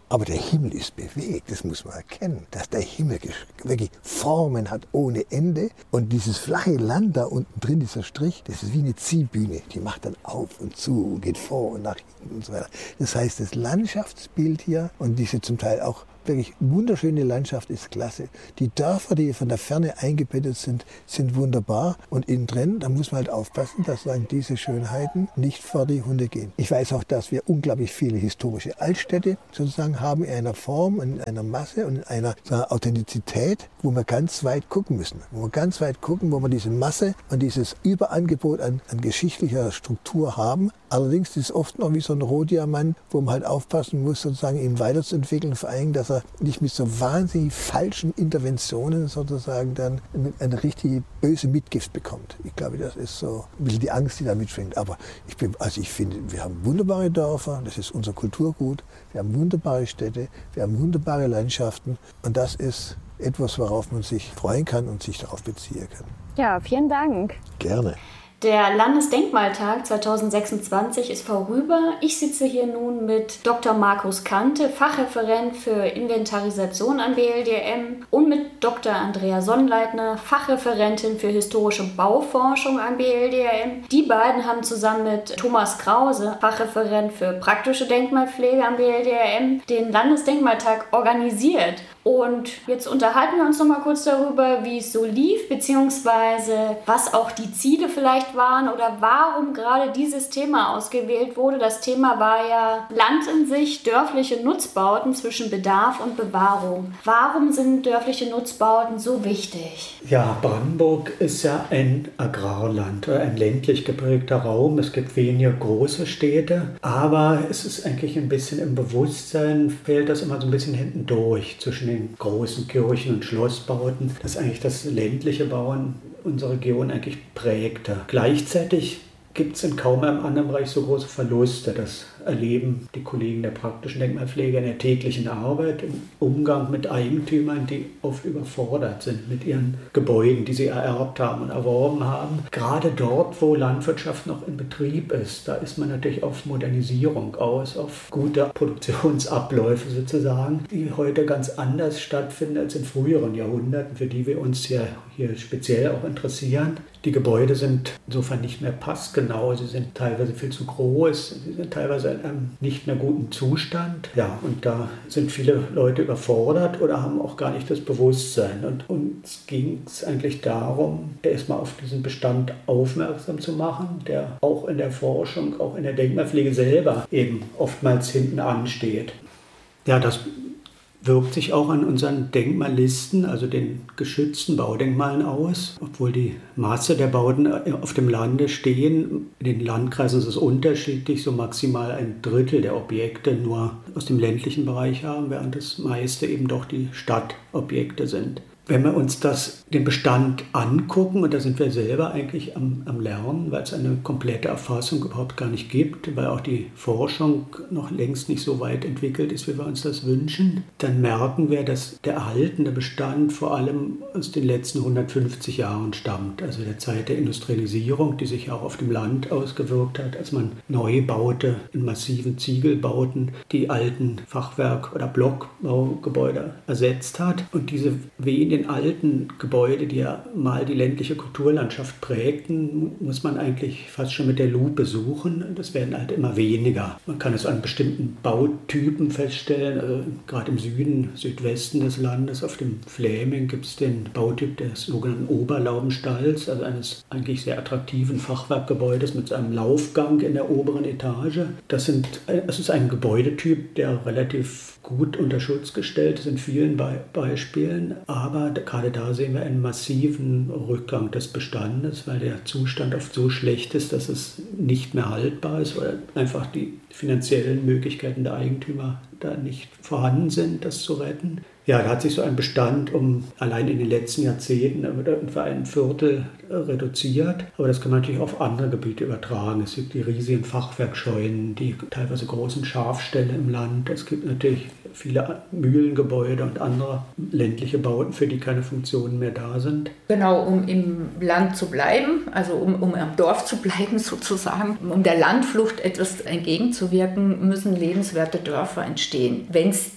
Aber der Himmel ist bewegt, das muss man erkennen, dass der Himmel wirklich Formen hat ohne Ende. Und dieses flache Land da unten drin, dieser Strich, das ist wie eine Ziehbühne. Die macht dann auf und zu und geht vor und nach hinten und so weiter. Das heißt, das Landschaftsbild hier und diese zum Teil auch wirklich wunderschöne Landschaft ist klasse. Die Dörfer, die von der Ferne eingebettet sind, sind wunderbar. Und innen drin, da muss man halt aufpassen, dass sagen, diese Schönheiten nicht vor die Hunde gehen. Ich weiß auch, dass wir unglaublich viele historische Altstädte sozusagen haben in einer Form, in einer Masse und in einer sagen, Authentizität, wo wir ganz weit gucken müssen. Wo wir ganz weit gucken, wo wir diese Masse und dieses Überangebot an, an geschichtlicher Struktur haben. Allerdings ist es oft noch wie so ein Rohdiamant, wo man halt aufpassen muss, sozusagen ihn weiterzuentwickeln, vor allem, dass er nicht mit so wahnsinnig falschen Interventionen sozusagen dann eine richtig böse Mitgift bekommt. Ich glaube, das ist so ein bisschen die Angst, die da mitschwingt. Aber ich, bin, also ich finde, wir haben wunderbare Dörfer, das ist unser Kulturgut, wir haben wunderbare Städte, wir haben wunderbare Landschaften und das ist etwas, worauf man sich freuen kann und sich darauf beziehen kann. Ja, vielen Dank. Gerne. Der Landesdenkmaltag zweitausendsechsundzwanzig ist vorüber. Ich sitze hier nun mit Doktor Markus Kante, Fachreferent für Inventarisation am B L D M, und mit Doktor Andrea Sonnleitner, Fachreferentin für historische Bauforschung am B L D M. Die beiden haben zusammen mit Thomas Krause, Fachreferent für praktische Denkmalpflege am B L D M, den Landesdenkmaltag organisiert. Und jetzt unterhalten wir uns noch mal kurz darüber, wie es so lief, beziehungsweise was auch die Ziele vielleicht waren oder warum gerade dieses Thema ausgewählt wurde. Das Thema war ja Land in sich, dörfliche Nutzbauten zwischen Bedarf und Bewahrung. Warum sind dörfliche Nutzbauten so wichtig? Ja, Brandenburg ist ja ein Agrarland, ein ländlich geprägter Raum. Es gibt weniger große Städte, aber es ist eigentlich ein bisschen im Bewusstsein, fällt das immer so ein bisschen hinten durch zwischen den großen Kirchen und Schlossbauten, dass eigentlich das ländliche Bauen unsere Region eigentlich prägte. Gleichzeitig gibt es in kaum einem anderen Bereich so große Verluste. Das erleben die Kollegen der praktischen Denkmalpflege in der täglichen Arbeit, im Umgang mit Eigentümern, die oft überfordert sind mit ihren Gebäuden, die sie ererbt haben und erworben haben. Gerade dort, wo Landwirtschaft noch in Betrieb ist, da ist man natürlich auf Modernisierung aus, auf gute Produktionsabläufe sozusagen, die heute ganz anders stattfinden als in früheren Jahrhunderten, für die wir uns ja hier speziell auch interessieren. Die Gebäude sind insofern nicht mehr passgenau, sie sind teilweise viel zu groß, sie sind teilweise in einem nicht mehr guten Zustand. Ja, und da sind viele Leute überfordert oder haben auch gar nicht das Bewusstsein. Und uns ging es eigentlich darum, erstmal auf diesen Bestand aufmerksam zu machen, der auch in der Forschung, auch in der Denkmalpflege selber eben oftmals hinten ansteht. Ja, das wirkt sich auch an unseren Denkmallisten, also den geschützten Baudenkmalen aus. Obwohl die Masse der Bauten auf dem Lande stehen, in den Landkreisen ist es unterschiedlich, so maximal ein Drittel der Objekte nur aus dem ländlichen Bereich haben, während das meiste eben doch die Stadtobjekte sind. Wenn wir uns das, den Bestand angucken, und da sind wir selber eigentlich am, am Lernen, weil es eine komplette Erfassung überhaupt gar nicht gibt, weil auch die Forschung noch längst nicht so weit entwickelt ist, wie wir uns das wünschen, dann merken wir, dass der erhaltene Bestand vor allem aus den letzten hundertfünfzig Jahren stammt, also der Zeit der Industrialisierung, die sich auch auf dem Land ausgewirkt hat, als man neu baute in massiven Ziegelbauten, die alten Fachwerk- oder Blockbaugebäude ersetzt hat. Und diese wenigen den alten Gebäude, die ja mal die ländliche Kulturlandschaft prägten, muss man eigentlich fast schon mit der Lupe suchen. Das werden halt immer weniger. Man kann es an bestimmten Bautypen feststellen. Also gerade im Süden, Südwesten des Landes, auf dem Fläming, gibt es den Bautyp des sogenannten Oberlaubenstalls, also eines eigentlich sehr attraktiven Fachwerkgebäudes mit einem Laufgang in der oberen Etage. Das, sind, das ist ein Gebäudetyp, der relativ gut unter Schutz gestellt ist in vielen Be- Beispielen, aber gerade da sehen wir einen massiven Rückgang des Bestandes, weil der Zustand oft so schlecht ist, dass es nicht mehr haltbar ist oder einfach die finanziellen Möglichkeiten der Eigentümer da nicht vorhanden sind, das zu retten. Ja, da hat sich so ein Bestand um allein in den letzten Jahrzehnten etwa ein Viertel reduziert. Aber das kann man natürlich auf andere Gebiete übertragen. Es gibt die riesigen Fachwerkscheunen, die teilweise großen Schafställe im Land. Es gibt natürlich viele Mühlengebäude und andere ländliche Bauten, für die keine Funktionen mehr da sind. Genau, um im Land zu bleiben, also um, um am Dorf zu bleiben sozusagen, um der Landflucht etwas entgegenzuwirken, müssen lebenswerte Dörfer entstehen. Wenn es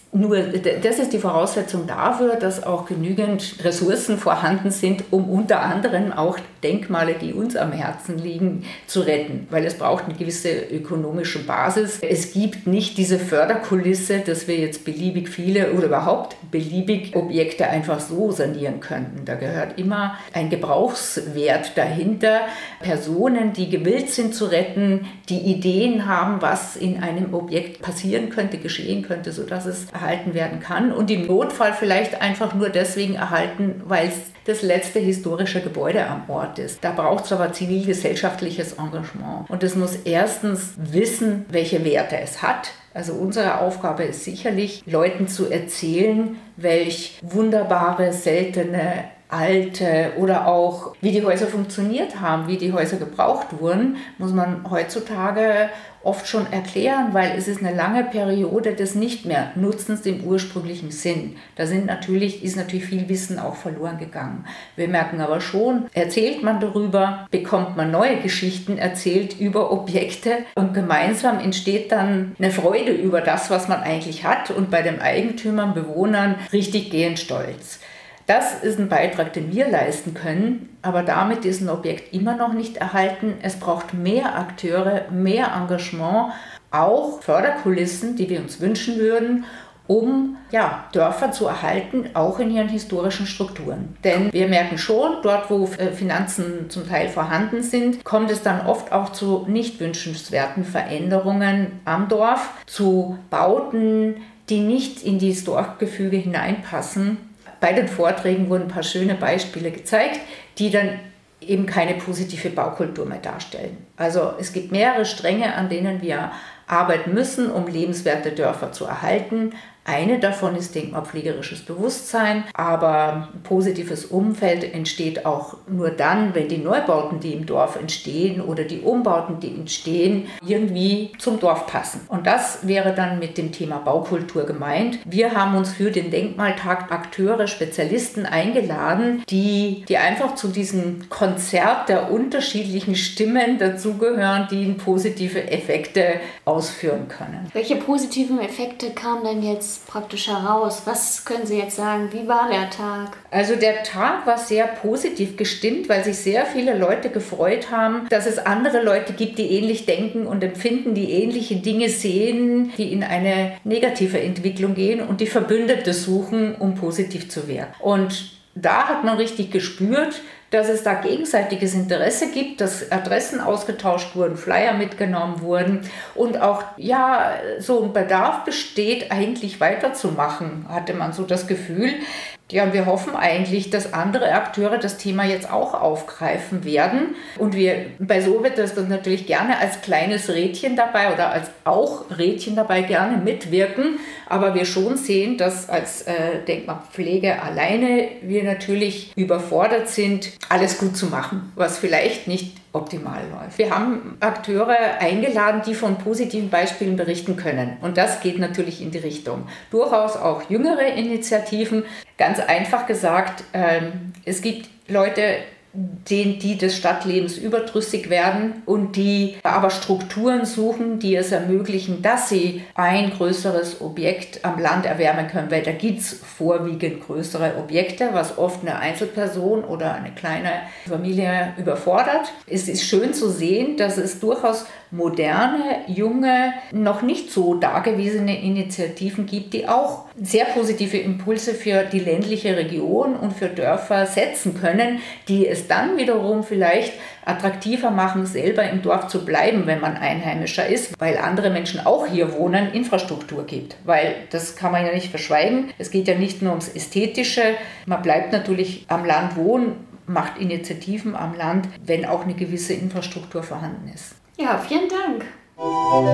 Nur das ist die Voraussetzung dafür, dass auch genügend Ressourcen vorhanden sind, um unter anderem auch Denkmale, die uns am Herzen liegen, zu retten. Weil es braucht eine gewisse ökonomische Basis. Es gibt nicht diese Förderkulisse, dass wir jetzt beliebig viele oder überhaupt beliebig Objekte einfach so sanieren könnten. Da gehört immer ein Gebrauchswert dahinter. Personen, die gewillt sind zu retten, die Ideen haben, was in einem Objekt passieren könnte, geschehen könnte, sodass es erhalten werden kann und im Notfall vielleicht einfach nur deswegen erhalten, weil es das letzte historische Gebäude am Ort ist. Da braucht es aber zivilgesellschaftliches Engagement. Und es muss erstens wissen, welche Werte es hat. Also unsere Aufgabe ist sicherlich, Leuten zu erzählen, welch wunderbare, seltene, alte oder auch wie die Häuser funktioniert haben, wie die Häuser gebraucht wurden, muss man heutzutage oft schon erklären, weil es ist eine lange Periode des nicht mehr Nutzens im ursprünglichen Sinn. Da sind natürlich, ist natürlich viel Wissen auch verloren gegangen. Wir merken aber schon, erzählt man darüber, bekommt man neue Geschichten erzählt über Objekte und gemeinsam entsteht dann eine Freude über das, was man eigentlich hat und bei den Eigentümern, Bewohnern richtig gehend stolz. Das ist ein Beitrag, den wir leisten können, aber damit ist ein Objekt immer noch nicht erhalten. Es braucht mehr Akteure, mehr Engagement, auch Förderkulissen, die wir uns wünschen würden, um ja, Dörfer zu erhalten, auch in ihren historischen Strukturen. Denn wir merken schon, dort wo Finanzen zum Teil vorhanden sind, kommt es dann oft auch zu nicht wünschenswerten Veränderungen am Dorf, zu Bauten, die nicht in dieses Dorfgefüge hineinpassen. Bei den Vorträgen wurden ein paar schöne Beispiele gezeigt, die dann eben keine positive Baukultur mehr darstellen. Also es gibt mehrere Stränge, an denen wir arbeiten müssen, um lebenswerte Dörfer zu erhalten. Eine davon ist denkmalpflegerisches Bewusstsein, aber ein positives Umfeld entsteht auch nur dann, wenn die Neubauten, die im Dorf entstehen oder die Umbauten, die entstehen, irgendwie zum Dorf passen. Und das wäre dann mit dem Thema Baukultur gemeint. Wir haben uns für den Denkmaltag Akteure, Spezialisten eingeladen, die, die einfach zu diesem Konzert der unterschiedlichen Stimmen dazugehören, die positive Effekte ausführen können. Welche positiven Effekte kamen denn jetzt praktisch heraus? Was können Sie jetzt sagen? Wie war der Tag? Also der Tag war sehr positiv gestimmt, weil sich sehr viele Leute gefreut haben, dass es andere Leute gibt, die ähnlich denken und empfinden, die ähnliche Dinge sehen, die in eine negative Entwicklung gehen und die Verbündete suchen, um positiv zu werden. Und da hat man richtig gespürt, dass es da gegenseitiges Interesse gibt, dass Adressen ausgetauscht wurden, Flyer mitgenommen wurden und auch ja so ein Bedarf besteht, eigentlich weiterzumachen, hatte man so das Gefühl. Ja, und wir hoffen eigentlich, dass andere Akteure das Thema jetzt auch aufgreifen werden. Und wir bei Sovitas das natürlich gerne als kleines Rädchen dabei oder als auch Rädchen dabei gerne mitwirken. Aber wir schon sehen, dass als äh, Denkmalpflege alleine wir natürlich überfordert sind, alles gut zu machen, was vielleicht nicht optimal läuft. Wir haben Akteure eingeladen, die von positiven Beispielen berichten können. Und das geht natürlich in die Richtung. Durchaus auch jüngere Initiativen. Ganz einfach gesagt, ähm, es gibt Leute, denen, die des Stadtlebens überdrüssig werden und die aber Strukturen suchen, die es ermöglichen, dass sie ein größeres Objekt am Land erwärmen können, weil da gibt es vorwiegend größere Objekte, was oft eine Einzelperson oder eine kleine Familie überfordert. Es ist schön zu sehen, dass es durchaus moderne, junge, noch nicht so dagewesene Initiativen gibt, die auch sehr positive Impulse für die ländliche Region und für Dörfer setzen können, die es dann wiederum vielleicht attraktiver machen, selber im Dorf zu bleiben, wenn man Einheimischer ist, weil andere Menschen auch hier wohnen, Infrastruktur gibt. Weil das kann man ja nicht verschweigen. Es geht ja nicht nur ums Ästhetische. Man bleibt natürlich am Land wohnen, macht Initiativen am Land, wenn auch eine gewisse Infrastruktur vorhanden ist. Ja, vielen Dank.